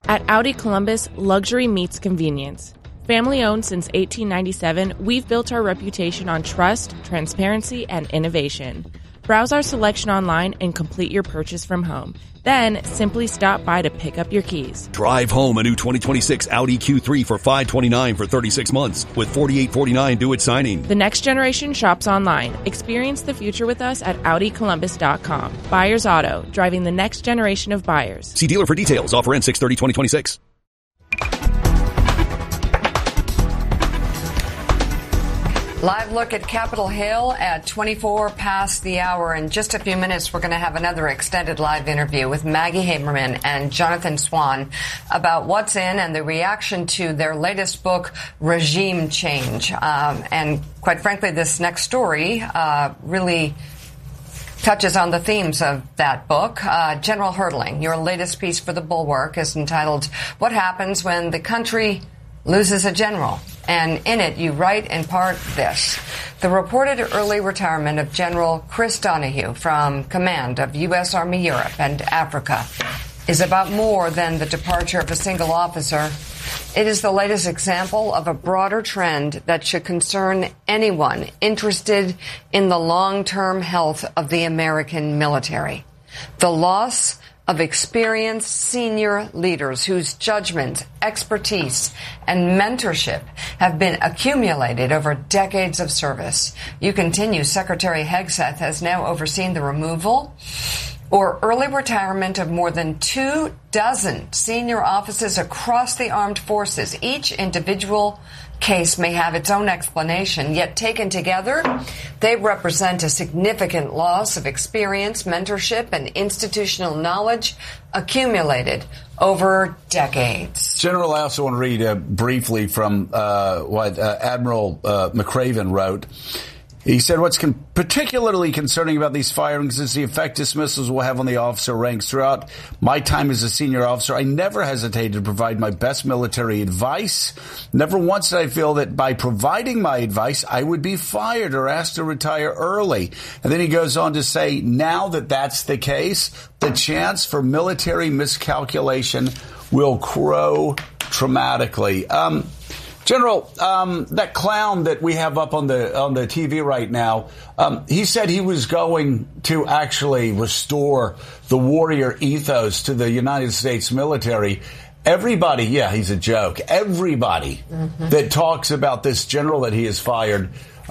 At Audi Columbus, luxury meets convenience. Family owned since 1897, we've built our reputation on trust, transparency, and innovation. Browse our selection online and complete your purchase from home. Then simply stop by to pick up your keys. Drive home a new 2026 Audi Q3 for $529 for 36 months with $4849 due at signing. The next generation shops online. Experience the future with us at AudiColumbus.com. Buyers Auto, driving the next generation of buyers. See dealer for details. Offer ends 6/30/2026. Live look at Capitol Hill at 24 past the hour. In just a few minutes, we're going to have another extended live interview with Maggie Haberman and Jonathan Swan about what's in and the reaction to their latest book, Regime Change. And quite frankly, this next story really touches on the themes of that book. General Hurtling, your latest piece for The Bulwark is entitled, What Happens When the Country Loses a General? And in it, you write in part this. The reported early retirement of General Chris Donahue from command of U.S. Army Europe and Africa is about more than the departure of a single officer. It is the latest example of a broader trend that should concern anyone interested in the long-term health of the American military. The loss of experienced senior leaders whose judgment, expertise, and mentorship have been accumulated over decades of service. You continue, Secretary Hegseth has now overseen the removal or early retirement of more than 24 senior officers across the armed forces. Each individual case may have its own explanation, yet taken together, they represent a significant loss of experience, mentorship, and institutional knowledge accumulated over decades. General, I also want to read briefly from what Admiral McRaven wrote. He said, what's particularly concerning about these firings is the effect dismissals will have on the officer ranks. Throughout my time as a senior officer, I never hesitated to provide my best military advice. Never once did I feel that by providing my advice, I would be fired or asked to retire early. And then he goes on to say, now that that's the case, the chance for military miscalculation will grow dramatically. General, that clown that we have up on the TV right now, he said he was going to actually restore the warrior ethos to the United States military. Everybody, yeah, he's a joke. Everybody that talks about this general that he has fired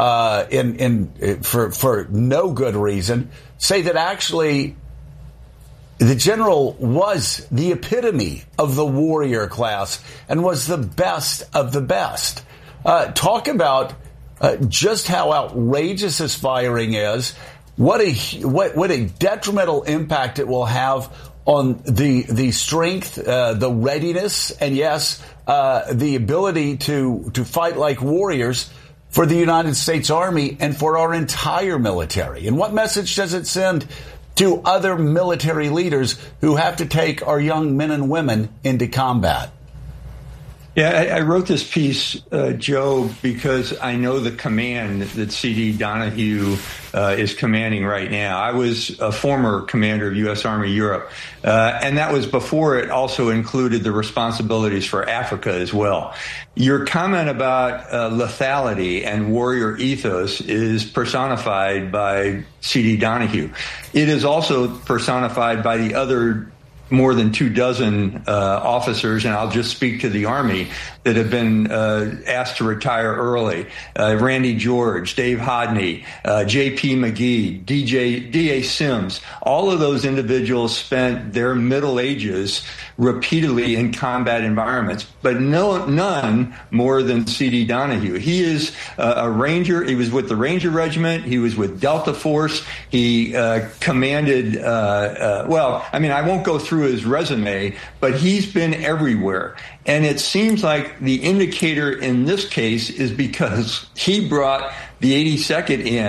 for no good reason say that actually the general was the epitome of the warrior class and was the best of the best. Talk about just how outrageous this firing is, what a detrimental impact it will have on the strength, the readiness, and yes, the ability to fight like warriors for the United States Army and for our entire military. And what message does it send to other military leaders who have to take our young men and women into combat? Yeah, I wrote this piece, Joe, because I know the command that C.D. Donahue is commanding right now. I was a former commander of U.S. Army Europe, and that was before it also included the responsibilities for Africa as well. Your comment about lethality and warrior ethos is personified by C.D. Donahue. It is also personified by the other more than 24 officers, and I'll just speak to the Army, that have been asked to retire early. Randy George, Dave Hodney, J.P. McGee, D.A. Sims. All of those individuals spent their middle ages repeatedly in combat environments, but none more than C.D. Donahue. He is a Ranger. He was with the Ranger Regiment. He was with Delta Force. He commanded, I won't go through his resume, but he's been everywhere. And it seems like the indicator in this case is because he brought the 82nd in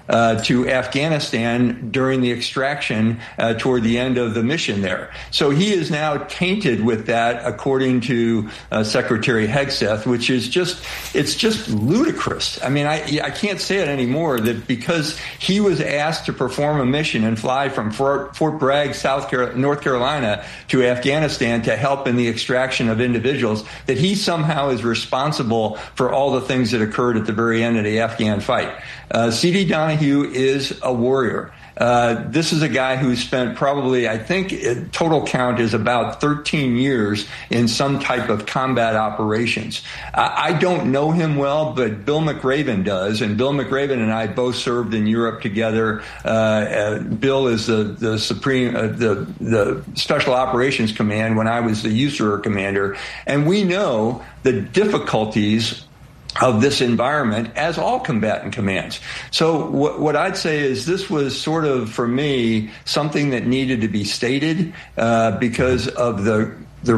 to Afghanistan during the extraction toward the end of the mission there. So he is now tainted with that, according to Secretary Hegseth, which is it's just ludicrous. I mean, I can't say it anymore, that because he was asked to perform a mission and fly from Fort Bragg, North Carolina to Afghanistan to help in the extraction of individuals, that he somehow is responsible for all the things that occurred at the very end of the Afghan fight. C.D. Donahue is a warrior. This is a guy who spent probably, I think, total count is about 13 years in some type of combat operations. I don't know him well, but Bill McRaven does, and Bill McRaven and I both served in Europe together. Bill is the supreme, the Special Operations Command when I was the USAREUR commander, and we know the difficulties of this environment, as all combatant commands. So what I'd say is this was sort of, for me, something that needed to be stated because of the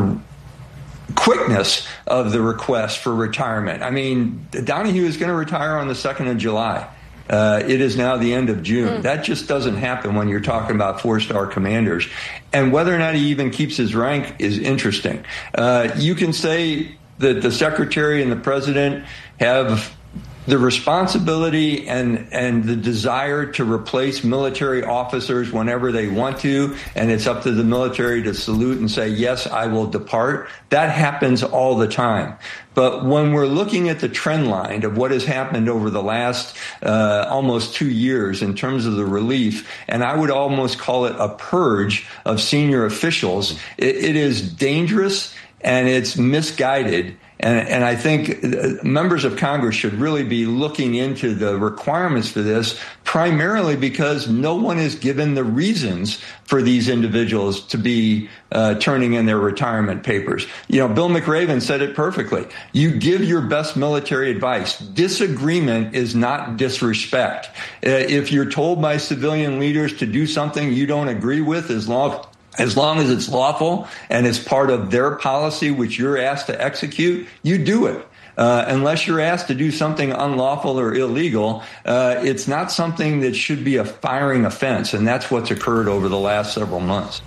quickness of the request for retirement. I mean, Donahue is going to retire on the 2nd of July. It is now the end of June. That just doesn't happen when you're talking about 4-star commanders. And whether or not he even keeps his rank is interesting. You can say that the secretary and the president have the responsibility and the desire to replace military officers whenever they want to, and it's up to the military to salute and say, yes, I will depart. That happens all the time. But when we're looking at the trend line of what has happened over the last almost 2 years in terms of the relief, and I would almost call it a purge of senior officials, it is dangerous and it's misguided. And I think members of Congress should really be looking into the requirements for this, primarily because no one is given the reasons for these individuals to be turning in their retirement papers. You know, Bill McRaven said it perfectly. You give your best military advice. Disagreement is not disrespect. If you're told by civilian leaders to do something you don't agree with, as long as it's lawful and it's part of their policy, which you're asked to execute, you do it. Unless you're asked to do something unlawful or illegal, it's not something that should be a firing offense. And that's what's occurred over the last several months.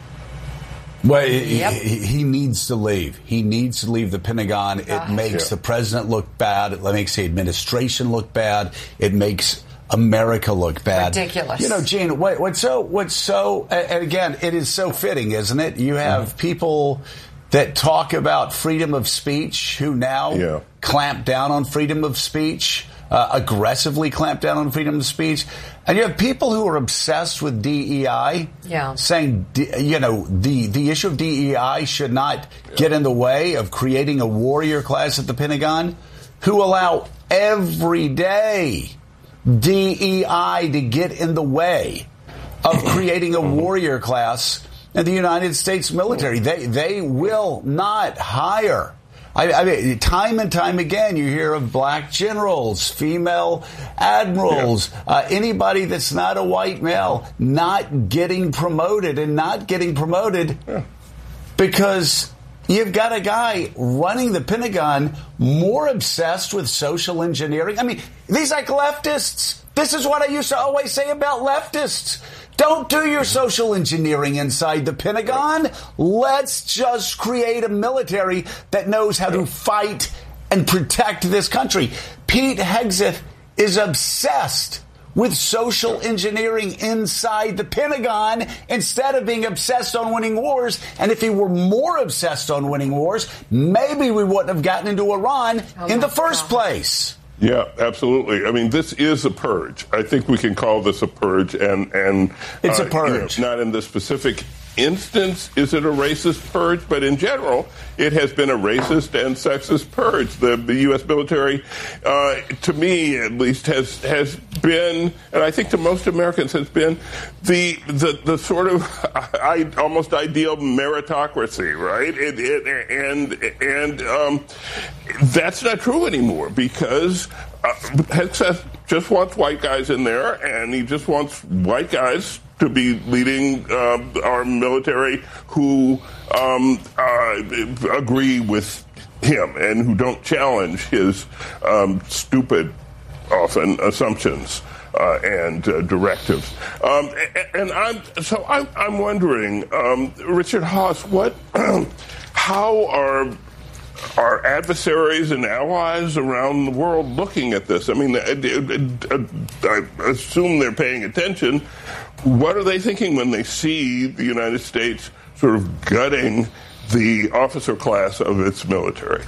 Well, he needs to leave. He needs to leave the Pentagon. It makes the president look bad. It makes the administration look bad. It makes America look bad. Ridiculous. You know, Gene, what's so, and again, it is so fitting, isn't it? You have people that talk about freedom of speech who now clamp down on freedom of speech, aggressively clamp down on freedom of speech. And you have people who are obsessed with DEI, saying, you know, the issue of DEI should not get in the way of creating a warrior class at the Pentagon, who allow every day DEI to get in the way of creating a warrior class in the United States military. They will not hire. I mean, time and time again, you hear of black generals, female admirals, anybody that's not a white male not getting promoted, and not getting promoted because you've got a guy running the Pentagon more obsessed with social engineering. I mean, these like leftists. This is what I used to always say about leftists. Don't do your social engineering inside the Pentagon. Let's just create a military that knows how to fight and protect this country. Pete Hegseth is obsessed with social engineering inside the Pentagon instead of being obsessed on winning wars. And if he were more obsessed on winning wars, maybe we wouldn't have gotten into Iran in the first place. Yeah, absolutely. I mean, this is a purge. I think we can call this a purge, and it's a purge. You know, not in this specific instance is it a racist purge, but in general, it has been a racist and sexist purge. The U.S. military, to me at least, has been, and I think to most Americans has been, the sort of almost ideal meritocracy, right? And that's not true anymore because Hegseth just wants white guys in there, and he just wants white guys to be leading our military who agree with him and who don't challenge his stupid, often, assumptions. and directives. And I'm wondering, Richard Haass, how are our adversaries and allies around the world looking at this? I mean, I assume they're paying attention. What are they thinking when they see the United States sort of gutting the officer class of its military?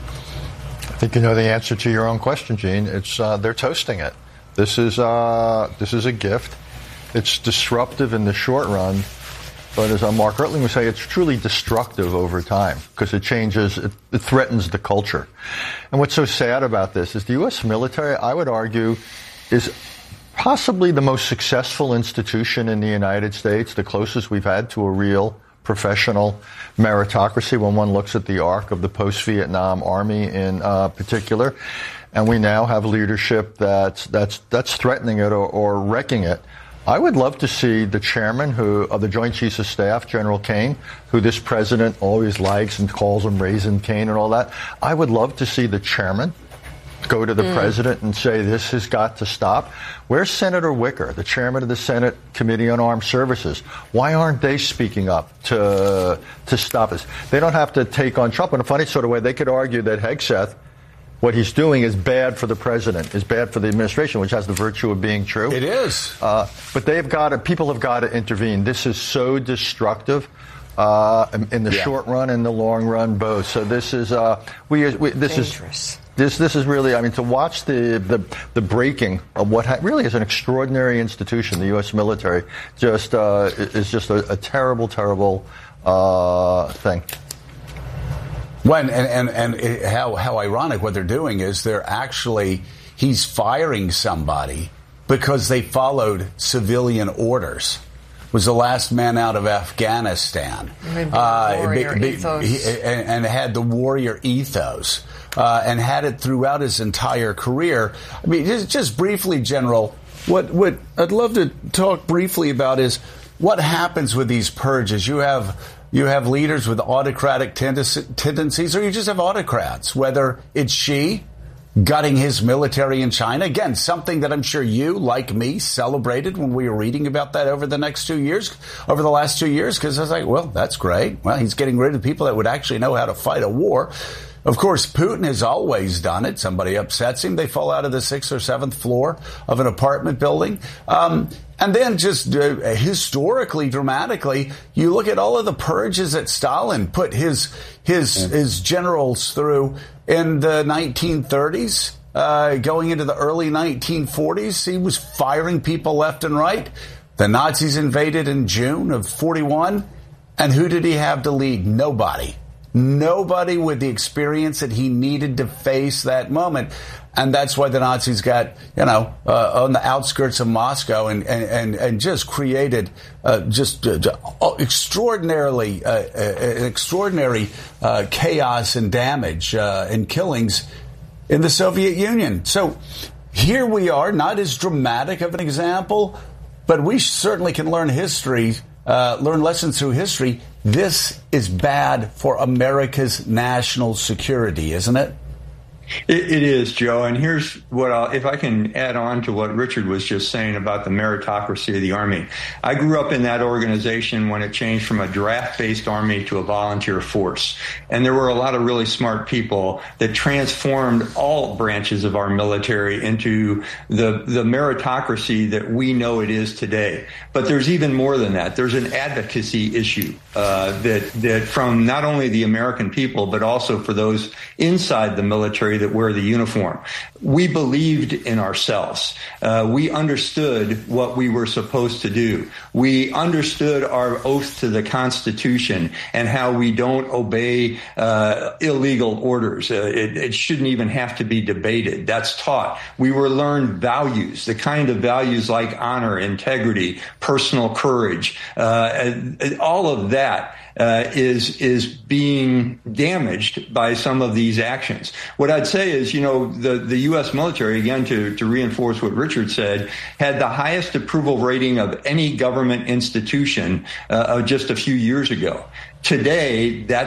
I think you know the answer to your own question, Gene. It's they're toasting it. This is a gift. It's disruptive in the short run, but as Mark Ertling would say, it's truly destructive over time because it changes, it threatens the culture. And what's so sad about this is the U.S. military, I would argue, is possibly the most successful institution in the United States, the closest we've had to a real professional meritocracy when one looks at the arc of the post-Vietnam Army in particular. And we now have leadership that's threatening it or wrecking it. I would love to see the chairman of the Joint Chiefs of Staff, General Kane, who this president always likes and calls him Raisin Kane and all that. I would love to see the chairman go to the president and say, this has got to stop. Where's Senator Wicker, the chairman of the Senate Committee on Armed Services? Why aren't they speaking up to stop this? They don't have to take on Trump in a funny sort of way. They could argue that Hegseth, what he's doing is bad for the president, is bad for the administration, which has the virtue of being true. It is. But people have got to intervene. This is so destructive. In the short run and the long run, both. So this is dangerous. This is really, I mean, to watch the breaking of what really is an extraordinary institution, the U.S. military, is just a terrible, terrible thing. When and how ironic what they're doing is he's firing somebody because they followed civilian orders. Was the last man out of Afghanistan, and had the warrior ethos, and had it throughout his entire career. I mean, just briefly, General, what I'd love to talk briefly about is what happens with these purges. You have leaders with autocratic tendencies, or you just have autocrats, whether it's Xi gutting his military in China. Again, something that I'm sure you, like me, celebrated when we were reading about that over the last 2 years, because I was like, well, that's great. Well, he's getting rid of people that would actually know how to fight a war. Of course, Putin has always done it. Somebody upsets him, they fall out of the 6th or 7th floor of an apartment building. And then just historically, dramatically, you look at all of the purges that Stalin put his generals through in the 1930s, going into the early 1940s. He was firing people left and right. The Nazis invaded in June of 41. And who did he have to lead? Nobody. Nobody with the experience that he needed to face that moment. And that's why the Nazis got, on the outskirts of Moscow and just created extraordinary chaos and damage and killings in the Soviet Union. So here we are, not as dramatic of an example, but we certainly can learn lessons through history. This is bad for America's national security, isn't it? It is, Joe. And here's what if I can add on to what Richard was just saying about the meritocracy of the Army. I grew up in that organization when it changed from a draft-based Army to a volunteer force. And there were a lot of really smart people that transformed all branches of our military into the meritocracy that we know it is today. But there's even more than that. There's an advocacy issue that from not only the American people, but also for those inside the military that wear the uniform. We believed in ourselves. We understood what we were supposed to do. We understood our oath to the Constitution and how we don't obey illegal orders. It shouldn't even have to be debated. That's taught. We were learned values, the kind of values like honor, integrity, personal courage. All of that is being damaged by some of these actions. What I'd say is, the U.S. military, again, to reinforce what Richard said, had the highest approval rating of any government institution just a few years ago. Today, that's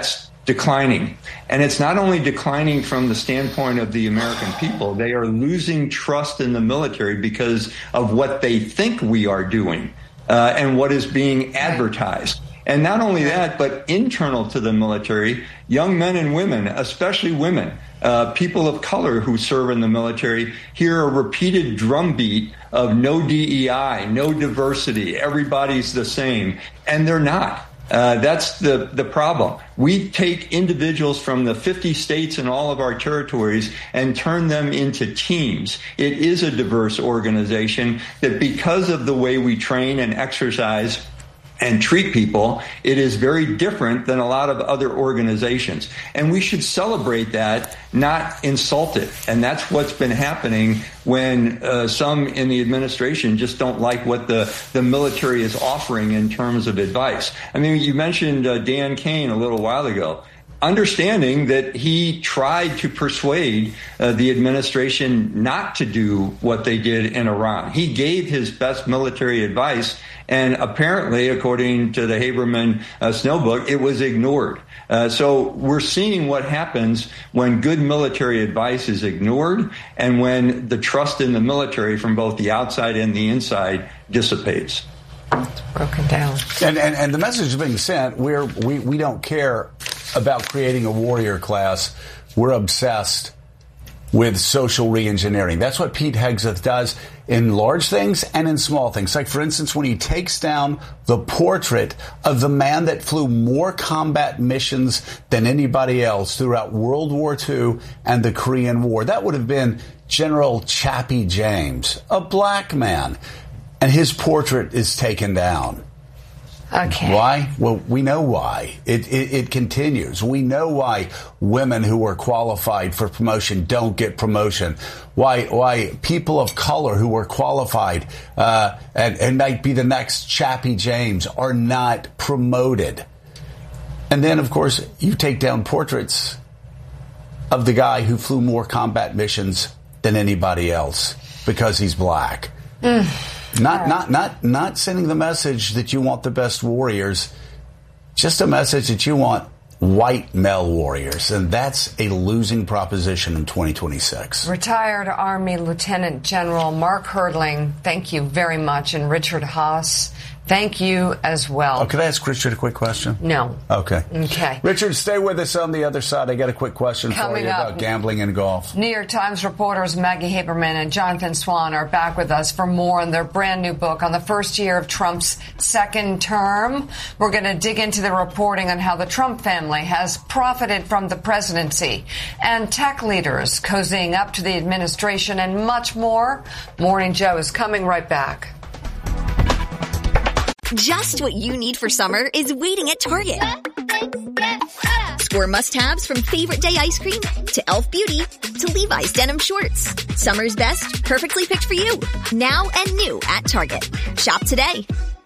declining. And it's not only declining from the standpoint of the American people, they are losing trust in the military because of what they think we are doing and what is being advertised. And not only that, but internal to the military, young men and women, especially women, people of color who serve in the military, hear a repeated drumbeat of no DEI, no diversity, everybody's the same, and they're not. That's the problem. We take individuals from the 50 states and all of our territories and turn them into teams. It is a diverse organization that, because of the way we train and exercise and treat people, it is very different than a lot of other organizations. And we should celebrate that, not insult it. And that's what's been happening when some in the administration just don't like what the military is offering in terms of advice. I mean, you mentioned Dan Kane a little while ago. Understanding that he tried to persuade the administration not to do what they did in Iran. He gave his best military advice, and apparently, according to the Haberman Snow book, it was ignored. So we're seeing what happens when good military advice is ignored and when the trust in the military from both the outside and the inside dissipates. It's broken down. And the message is being sent, we don't care about creating a warrior class. We're obsessed with social reengineering. That's what Pete Hegseth does in large things and in small things. Like, for instance, when he takes down the portrait of the man that flew more combat missions than anybody else throughout World War II and the Korean War. That would have been General Chappie James, a black man. And his portrait is taken down. Okay. Why? Well, we know why. It continues. We know why women who are qualified for promotion don't get promotion. Why people of color who are qualified and might be the next Chappie James are not promoted. And then, of course, you take down portraits of the guy who flew more combat missions than anybody else because he's black. Not sending the message that you want the best warriors, just a message that you want white male warriors. And that's a losing proposition in 2026. Retired Army Lieutenant General Mark Herdling, thank you very much. And Richard Haass, thank you as well. Oh, could I ask Richard a quick question? No. Okay. Okay. Richard, stay with us on the other side. I got a quick question for you about gambling and golf. New York Times reporters Maggie Haberman and Jonathan Swan are back with us for more on their brand new book on the first year of Trump's second term. We're going to dig into the reporting on how the Trump family has profited from the presidency and tech leaders cozying up to the administration and much more. Morning Joe is coming right back. Just what you need for summer is waiting at Target. Score must-haves from favorite day ice cream to Elf Beauty to Levi's denim shorts. Summer's best, perfectly picked for you. Now and new at Target. Shop today.